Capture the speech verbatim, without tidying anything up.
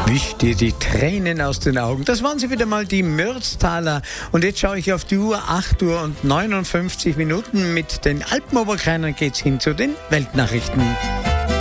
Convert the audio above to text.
Wisch dir die Tränen aus den Augen. Das waren sie wieder mal, die Mürztaler. Und jetzt schaue ich auf die Uhr, acht Uhr und neunundfünfzig Minuten. Mit den Alpenoberkreinern geht's hin zu den Weltnachrichten.